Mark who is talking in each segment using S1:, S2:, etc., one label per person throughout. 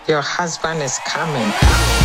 S1: Your husband is coming.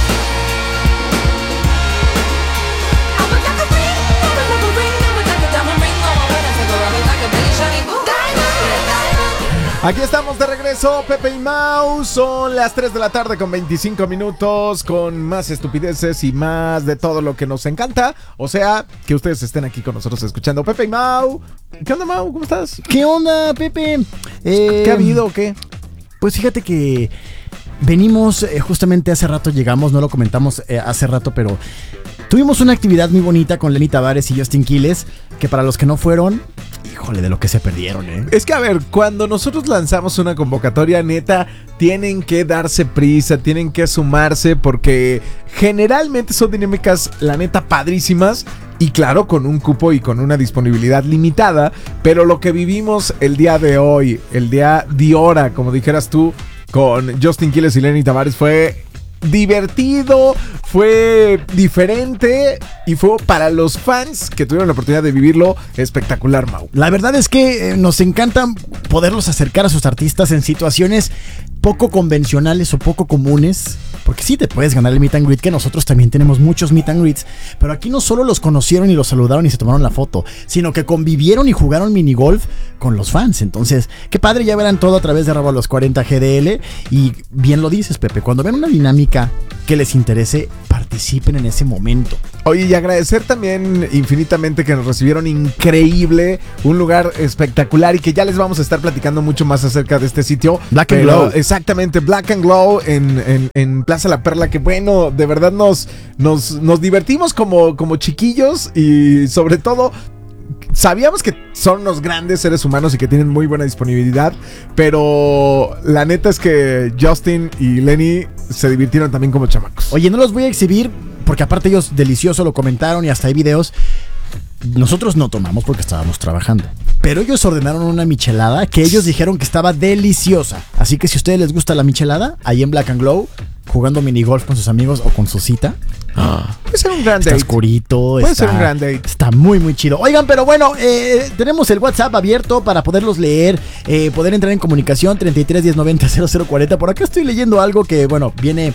S2: Aquí estamos de regreso, Pepe y Mau. Son las 3 de la tarde con 25 minutos, con más estupideces y más de todo lo que nos encanta. O sea, que ustedes estén aquí con nosotros escuchando Pepe y Mau. ¿Qué onda, Mau? ¿Cómo estás?
S3: ¿Qué onda, Pepe?
S2: ¿Qué ha habido o qué?
S3: Pues fíjate que venimos, justamente hace rato llegamos, no lo comentamos hace rato, pero tuvimos una actividad muy bonita con Lenny Tavares y Justin Quiles, que para los que no fueron, híjole, de lo que se perdieron, ¿eh?
S2: Es que, a ver, cuando nosotros lanzamos una convocatoria, neta, tienen que darse prisa, tienen que sumarse, porque generalmente son dinámicas, la neta, padrísimas. Y claro, con un cupo y con una disponibilidad limitada. Pero lo que vivimos el día de hoy, el día de hora, como dijeras tú, con Justin Quiles y Lenny Tavares, fue divertido, fue diferente y fue para los fans que tuvieron la oportunidad de vivirlo espectacular, Mau.
S3: La verdad es que nos encanta poderlos acercar a sus artistas en situaciones poco convencionales o poco comunes, porque sí te puedes ganar el meet and greet, que nosotros también tenemos muchos meet and greets, pero aquí no solo los conocieron y los saludaron y se tomaron la foto, sino que convivieron y jugaron minigolf con los fans. Entonces, qué padre, ya verán todo a través de @los40 GDL. Y bien lo dices, Pepe, cuando ven una dinámica que les interese, participen en ese momento.
S2: Oye, y agradecer también infinitamente que nos recibieron increíble, un lugar espectacular, y que ya les vamos a estar platicando mucho más acerca de este sitio.
S3: Black and Glow.
S2: Exactamente, Black and Glow en Plaza La Perla, que bueno, de verdad nos divertimos como chiquillos, y sobre todo sabíamos que son unos grandes seres humanos y que tienen muy buena disponibilidad, pero la neta es que Justin y Lenny se divirtieron también como chamacos.
S3: Oye, no los voy a exhibir porque aparte ellos delicioso lo comentaron y hasta hay videos. Nosotros no tomamos porque estábamos trabajando, pero ellos ordenaron una michelada que ellos dijeron que estaba deliciosa. Así que si a ustedes les gusta la michelada, ahí en Black and Glow, jugando minigolf con sus amigos o con su cita,
S2: puede ser un gran
S3: está
S2: date.
S3: Oscurito,
S2: Puede ser un gran date.
S3: Está muy muy chido. Oigan, pero bueno, tenemos el WhatsApp abierto para poderlos leer, poder entrar en comunicación. 33 10 90 0040. Por acá estoy leyendo algo que, bueno, viene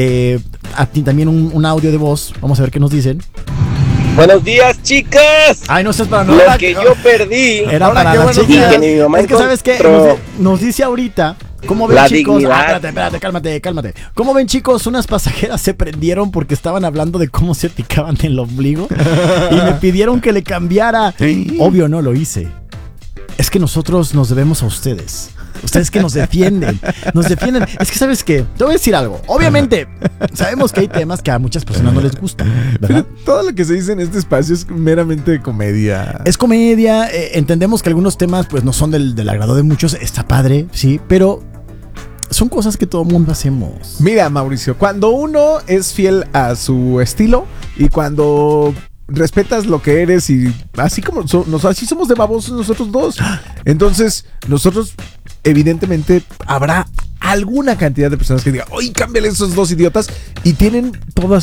S3: también un audio de voz. Vamos a ver qué nos dicen.
S4: Buenos días, chicas.
S3: Ay, no seas para
S4: Lo que yo perdí
S3: era para las chicas.
S4: y que mi mamá
S3: es que sabes qué, nos dice ahorita. ¿Cómo ven,
S4: la
S3: chicos?
S4: dignidad.
S3: Espérate, cálmate. ¿Cómo ven, chicos? Unas pasajeras se prendieron porque estaban hablando de cómo se picaban el ombligo y me pidieron que le cambiara. Obvio no lo hice. Es que nosotros nos debemos a ustedes. Ustedes que nos defienden. Es que, ¿sabes qué? Te voy a decir algo. Obviamente, sabemos que hay temas que a muchas personas no les gustan, ¿verdad?
S2: Pero todo lo que se dice en este espacio es meramente comedia.
S3: Es comedia. Entendemos que algunos temas pues no son del agrado de muchos. Está padre, sí, pero son cosas que todo mundo hacemos.
S2: Mira, Mauricio, cuando uno es fiel a su estilo y cuando respetas lo que eres, y así como así somos de babosos nosotros dos, entonces nosotros evidentemente habrá alguna cantidad de personas que digan, oye, cámbiale esos dos idiotas, y tienen todo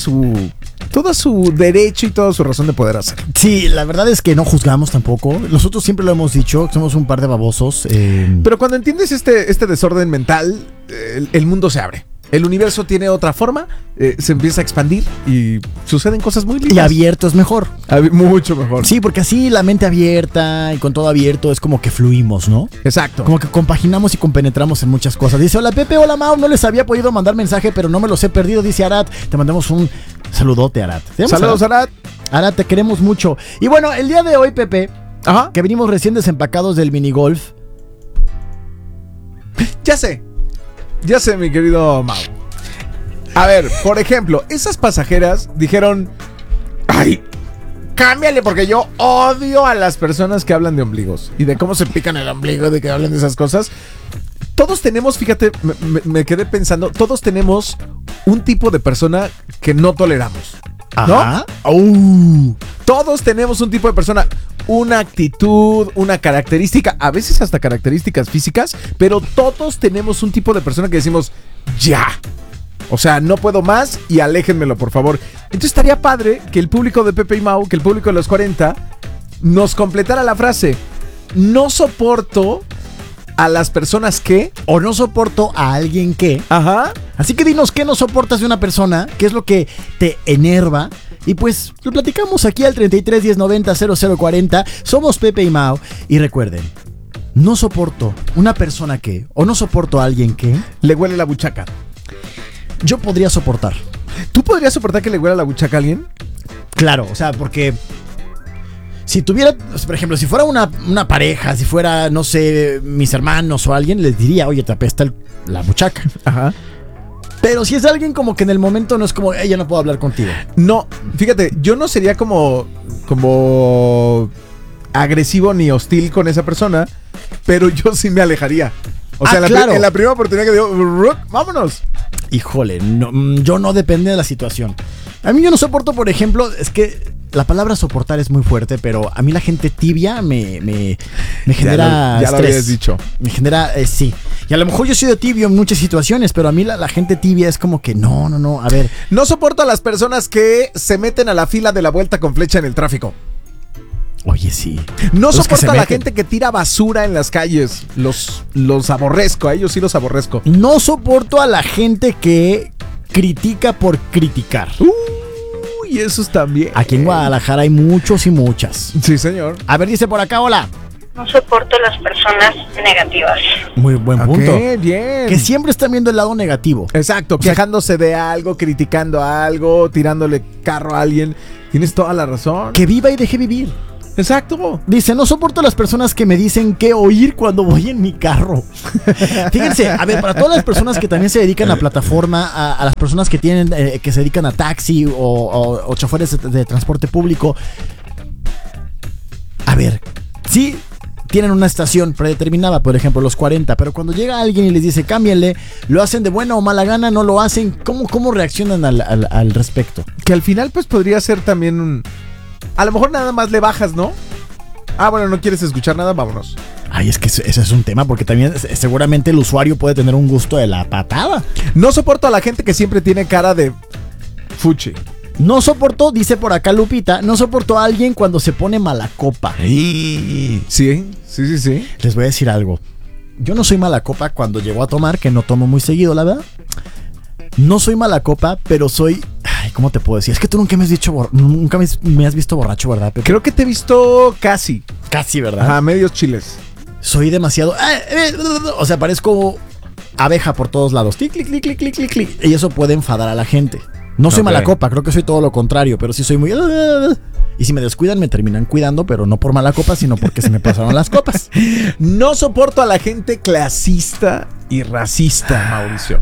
S2: su derecho y toda su razón de poder hacerlo.
S3: Sí, la verdad es que no juzgamos tampoco. Nosotros siempre lo hemos dicho, somos un par de babosos.
S2: Pero cuando entiendes este desorden mental, el mundo se abre. El universo tiene otra forma, se empieza a expandir y suceden cosas muy lindas.
S3: Y abierto es mejor.
S2: Mucho mejor.
S3: Sí, porque así la mente abierta y con todo abierto es como que fluimos, ¿no?
S2: Exacto.
S3: Como que compaginamos y compenetramos en muchas cosas. Dice, hola Pepe, hola Mau, no les había podido mandar mensaje, pero no me los he perdido, dice Arat. Te mandamos un saludote, Arat.
S2: Saludos, Arat.
S3: Arat, te queremos mucho. Y bueno, el día de hoy, Pepe,
S2: ajá,
S3: que venimos recién desempacados del minigolf.
S2: Ya sé, mi querido Mau. A ver, por ejemplo, esas pasajeras dijeron, ay, cámbiale, porque yo odio a las personas que hablan de ombligos y de cómo se pican el ombligo, de que hablan de esas cosas. Todos tenemos, fíjate, me quedé pensando, todos tenemos un tipo de persona que no toleramos, ¿no?
S3: Ajá.
S2: Todos tenemos un tipo de persona, una actitud, una característica, a veces hasta características físicas, pero todos tenemos un tipo de persona que decimos, ya. O sea, no puedo más y aléjenmelo, por favor. Entonces estaría padre que el público de Pepe y Mau, que el público de los 40, nos completara la frase. No soporto a las personas que...
S3: O no soporto a alguien que...
S2: Ajá.
S3: Así que dinos qué no soportas de una persona, qué es lo que te enerva. Y pues lo platicamos aquí al 33 10 90 0040. Somos Pepe y Mau. Y recuerden, no soporto una persona que... O no soporto a alguien que...
S2: Le huele la buchaca.
S3: Yo podría soportar.
S2: ¿Tú podrías soportar que le huela la buchaca a alguien?
S3: Claro, o sea, porque... Si tuviera, por ejemplo, si fuera una pareja, si fuera, no sé, mis hermanos o alguien, les diría, oye, te apesta la buchaca.
S2: Ajá.
S3: Pero si es alguien como que en el momento no es como, ya no puedo hablar contigo.
S2: No, fíjate, yo no sería como agresivo ni hostil con esa persona, pero yo sí me alejaría. O sea,
S3: claro.
S2: en la primera oportunidad que digo, vámonos.
S3: Híjole, no, yo no, depende de la situación. A mí yo no soporto, por ejemplo, es que la palabra soportar es muy fuerte, pero a mí la gente tibia me genera
S2: ya lo
S3: estrés.
S2: habías dicho.
S3: Me genera, sí. Y a lo mejor yo soy de tibio en muchas situaciones, pero a mí la gente tibia es como que no, a ver.
S2: No soporto a las personas que se meten a la fila de la vuelta con flecha en el tráfico.
S3: Oye, sí.
S2: No
S3: Los que
S2: soporto
S3: se
S2: a la
S3: meten.
S2: gente que tira basura en las calles. Los aborrezco, a ellos sí los aborrezco.
S3: No soporto a la gente que critica por criticar.
S2: Y esos también.
S3: Aquí en Guadalajara hay muchos y muchas.
S2: Sí, señor.
S3: A ver, dice por acá, hola.
S5: No soporto las personas negativas.
S3: Muy buen punto.
S2: Ok, bien.
S3: Que siempre están viendo el lado negativo.
S2: Exacto,
S3: O sea,
S2: quejándose de algo, criticando algo, tirándole carro a alguien. Tienes toda la razón.
S3: Que viva y deje vivir.
S2: Exacto.
S3: Dice, no soporto a las personas que me dicen qué oír cuando voy en mi carro. Fíjense, a ver, para todas las personas que también se dedican a plataforma, a las personas que tienen, que se dedican a taxi o choferes de transporte público. A ver, sí tienen una estación predeterminada, por ejemplo, los 40, pero cuando llega alguien y les dice cámbienle, lo hacen de buena o mala gana, no lo hacen. ¿Cómo reaccionan al respecto?
S2: Que al final pues podría ser también un... A lo mejor nada más le bajas, ¿no? Ah, bueno, no quieres escuchar nada, vámonos.
S3: Ay, es que ese es un tema, porque también seguramente el usuario puede tener un gusto de la patada.
S2: No soporto a la gente que siempre tiene cara de fuchi.
S3: No soporto, dice por acá Lupita, no soporto a alguien cuando se pone mala copa.
S2: Sí.
S3: Les voy a decir algo. Yo no soy mala copa cuando llego a tomar, que no tomo muy seguido, la verdad. No soy mala copa, pero soy... Ay, ¿cómo te puedo decir? Es que tú nunca me has visto borracho, ¿verdad, Pepe?
S2: Creo que te he visto casi.
S3: Casi, ¿verdad?
S2: Ajá, medios chiles.
S3: Soy demasiado... O sea, parezco abeja por todos lados. Clic, clic, clic, clic, clic, clic, clic. Y eso puede enfadar a la gente. No soy mala copa, creo que soy todo lo contrario, pero sí soy muy... Y si me descuidan, me terminan cuidando, pero no por mala copa, sino porque se me pasaron las copas.
S2: No soporto a la gente clasista y racista, Mauricio.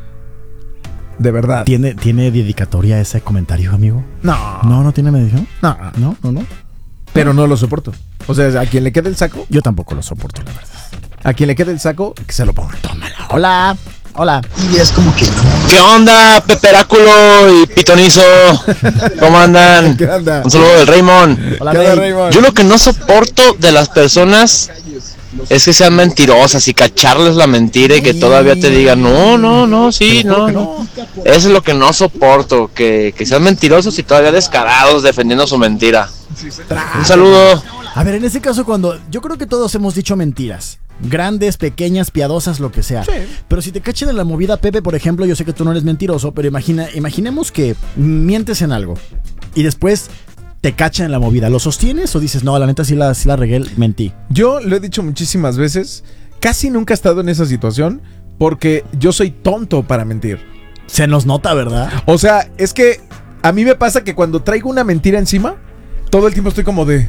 S2: De verdad.
S3: ¿Tiene dedicatoria ese comentario, amigo?
S2: No.
S3: No tiene medición.
S2: No.
S3: No.
S2: Pero no lo soporto. O sea, a quien le quede el saco,
S3: Yo tampoco lo soporto, la verdad.
S2: a quien le quede el saco, que se lo ponga.
S3: Tómala. Hola.
S4: ¿Qué onda, Peperáculo y Pitonizo? ¿Cómo andan?
S2: ¿Qué onda?
S4: Un saludo del Raymond.
S3: Hola,
S2: ¿Qué onda,
S3: Rey.
S2: Raymond?
S4: Yo lo que no soporto de las personas es que sean mentirosas y cacharles la mentira y que todavía te digan, no, sí, no. Eso es lo que no soporto, que sean mentirosos y todavía descarados defendiendo su mentira. Un saludo.
S3: A ver, en ese caso, yo creo que todos hemos dicho mentiras. Grandes, pequeñas, piadosas, lo que sea.
S2: Sí.
S3: Pero si te cachan en la movida, Pepe, por ejemplo, yo sé que tú no eres mentiroso, pero imaginemos que mientes en algo y después te cachan en la movida. ¿Lo sostienes o dices, no, la neta sí la regué, mentí?
S2: Yo lo he dicho muchísimas veces, casi nunca he estado en esa situación porque yo soy tonto para mentir.
S3: Se nos nota, ¿verdad?
S2: O sea, es que a mí me pasa que cuando traigo una mentira encima, todo el tiempo estoy como de...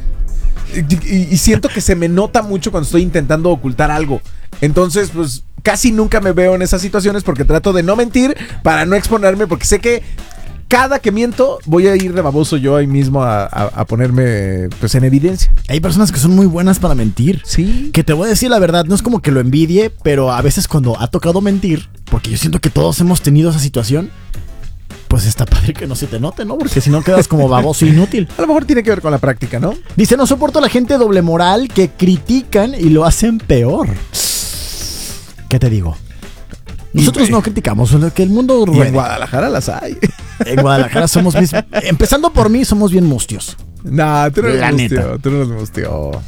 S2: Y siento que se me nota mucho cuando estoy intentando ocultar algo. Entonces, pues, casi nunca me veo en esas situaciones porque trato de no mentir para no exponerme, porque sé que cada que miento voy a ir de baboso yo ahí mismo a ponerme, pues, en evidencia.
S3: Hay personas que son muy buenas para mentir.
S2: Sí.
S3: Que te voy a decir la verdad, no es como que lo envidie, pero a veces cuando ha tocado mentir, porque yo siento que todos hemos tenido esa situación, pues está padre que no se te note, ¿no? Porque si no quedas como baboso inútil.
S2: A lo mejor tiene que ver con la práctica, ¿no?
S3: Dice, no soporto a la gente doble moral que critican y lo hacen peor. ¿Qué te digo? Nosotros no criticamos, que el mundo
S2: Y en
S3: ruede.
S2: Guadalajara las hay.
S3: En Guadalajara somos empezando por mí, somos bien mustios.
S2: Nah, tú no
S3: La
S2: eres
S3: neta.
S2: mustio, tú no eres mustio.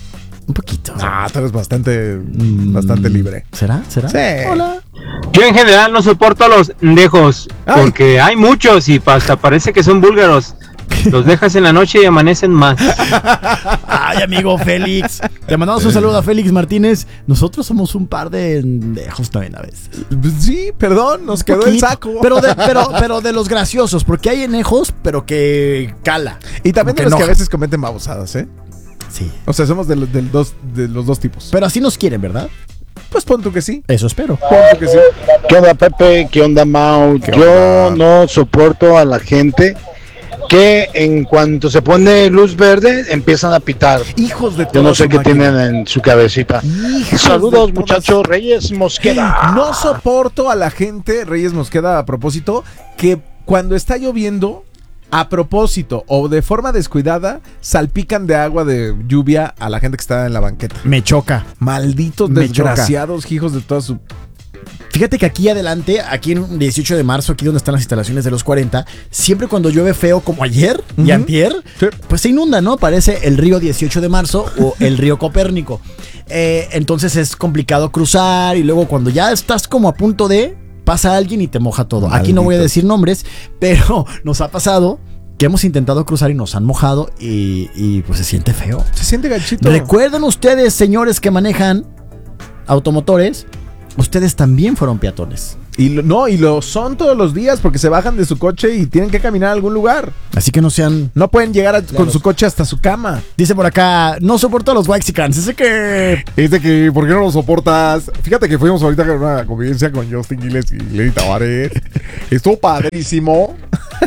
S3: Un poquito.
S2: Ah, tú eres bastante libre.
S3: ¿Será?
S2: Sí.
S3: Hola.
S6: Yo en general no soporto a los ndejos,
S2: Ay.
S6: porque hay muchos y hasta parece que son búlgaros. Los dejas en la noche y amanecen más.
S3: Ay, amigo Félix. Te mandamos un saludo a Félix Martínez. Nosotros somos un par de endejos también a veces.
S2: Sí, perdón, nos quedó el saco.
S3: Pero de los graciosos, porque hay enejos, pero que cala.
S2: Y también de
S3: Como
S2: los que a
S3: enoja.
S2: veces cometen babosadas, ¿eh?
S3: Sí.
S2: O sea, somos de los dos tipos.
S3: Pero así nos quieren, ¿verdad?
S2: Pues pon tú que sí.
S3: Eso espero.
S2: Pon tú que sí.
S7: ¿Qué onda, Pepe? ¿Qué onda, Mau? Yo no soporto a la gente que en cuanto se pone luz verde empiezan a pitar.
S2: Hijos de
S7: Yo
S2: toda
S7: no sé
S2: su
S7: qué
S2: máquina.
S7: tienen en su cabecita.
S2: Hijos
S7: Saludos,
S2: de todas-
S7: muchachos. Reyes Mosqueda.
S2: No soporto a la gente, Reyes Mosqueda, a propósito, que cuando está lloviendo, a propósito o de forma descuidada, salpican de agua de lluvia a la gente que está en la banqueta.
S3: Me choca.
S2: Malditos
S3: Me choca.
S2: desgraciados, hijos de toda su...
S3: Fíjate que aquí adelante, aquí en un 18 de marzo, aquí donde están las instalaciones de los 40, siempre cuando llueve feo como ayer y
S2: Ujú.
S3: antier,
S2: Sí.
S3: pues se inunda, ¿no? Parece el río 18 de marzo o el río Copérnico. Entonces es complicado cruzar y luego cuando ya estás como a punto de, pasa alguien y te moja todo. Aquí no voy a
S2: Malditos.
S3: decir nombres, pero nos ha pasado que hemos intentado cruzar y nos han mojado y pues se siente feo.
S2: Se siente ganchito.
S3: ¿Recuerdan ustedes, señores que manejan automotores? Ustedes también fueron peatones.
S2: Y lo son todos los días porque se bajan de su coche y tienen que caminar a algún lugar.
S3: Así que no sean...
S2: No pueden llegar con su coche hasta su cama.
S3: Dice por acá, no soporto a los Waxicans. Ese que...
S2: Es de que, ¿por qué no lo soportas? Fíjate que fuimos ahorita con una convivencia con Justin Giles y Lady Tavares. Estuvo padrísimo.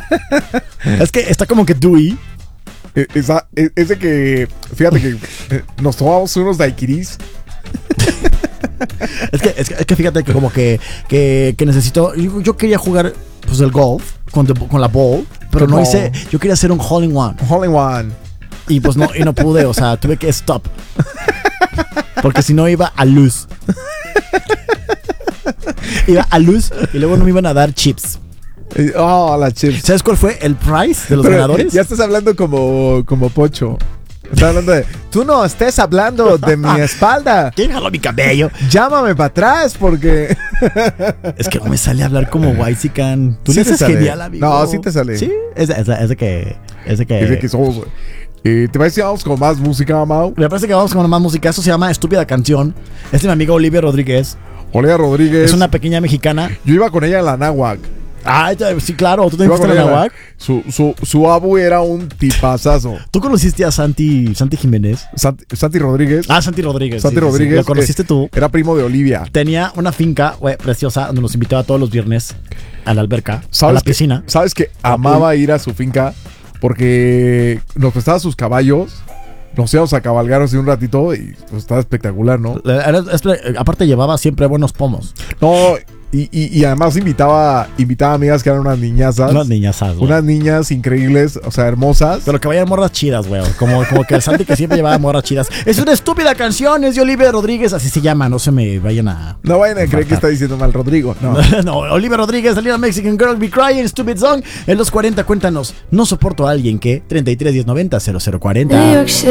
S3: Es que está como que Dewey.
S2: Es de que, fíjate que nos tomamos unos daiquiris.
S3: Es que fíjate que como que necesito... Yo quería jugar pues el golf con la ball, pero
S2: The
S3: no
S2: ball.
S3: hice... Yo quería hacer un hole in one.
S2: Hole in one.
S3: Y pues no pude, o sea, tuve que stop. Porque si no iba a luz. Iba a luz y luego no me iban a dar chips.
S2: Oh, la chips.
S3: ¿Sabes cuál fue el prize de los
S2: Pero
S3: ganadores?
S2: ya estás hablando como Pocho. Estás hablando de, tú no estés hablando de mi espalda.
S3: ¿Quién jaló mi cabello?
S2: Llámame para atrás porque...
S3: Es que no me sale a hablar como Waxican. Tú
S2: Sí
S3: le
S2: te
S3: haces
S2: sale.
S3: genial, amigo.
S2: No, sí te sale.
S3: Sí, es de que...
S2: Es de que somos... ¿Te parece que vamos con más música, Mau?
S3: Me parece que vamos con más música. Eso se llama Estúpida Canción. Es de mi amigo Olivia Rodríguez.
S2: Olivia Rodríguez.
S3: Es una pequeña mexicana.
S2: Yo iba con ella en la Náhuac.
S3: Ah, sí, claro. ¿Tú te
S2: Iba
S3: fuiste
S2: con
S3: a la
S2: ella
S3: UAC?
S2: Su abu era un tipazazo.
S3: ¿Tú conociste a Santi Jiménez?
S2: Santi Rodríguez.
S3: Ah, Santi Rodríguez.
S2: Santi
S3: sí, sí, sí.
S2: Rodríguez.
S3: ¿Lo conociste tú?
S2: Era primo de Olivia.
S3: Tenía una finca preciosa donde nos invitaba todos los viernes a la alberca, a la piscina.
S2: ¿Sabes que amaba ir a su finca? Porque nos prestaba sus caballos. Nos íbamos a cabalgar así un ratito y pues, estaba espectacular, ¿no?
S3: Aparte llevaba siempre buenos pomos.
S2: No, y además invitaba amigas que eran unas niñazas.
S3: Unas niñasas, güey.
S2: Unas niñas increíbles, o sea, hermosas.
S3: Pero que vayan morras chidas, güey. Como que el Santi que siempre llevaba morras chidas. Es una estúpida canción, es de Olivia Rodríguez, así se llama. No se me vayan a...
S2: No vayan a creer que está diciendo mal Rodrigo. No.
S3: No, Olivia Rodríguez, Little Mexican Girl, Be Crying, Stupid Song. En los 40, cuéntanos, no soporto a alguien que 33 10 90 0040.